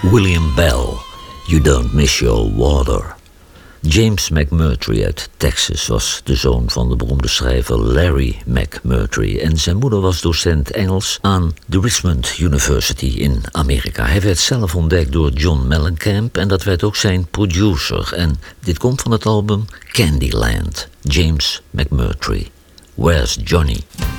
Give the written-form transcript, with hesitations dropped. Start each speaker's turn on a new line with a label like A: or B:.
A: William Bell, You Don't Miss Your Water. James McMurtry uit Texas was de zoon van de beroemde schrijver Larry McMurtry en zijn moeder was docent Engels aan de Richmond University in Amerika. Hij werd zelf ontdekt door John Mellencamp en dat werd ook zijn producer. En dit komt van het album Candyland, James McMurtry. Where's Johnny?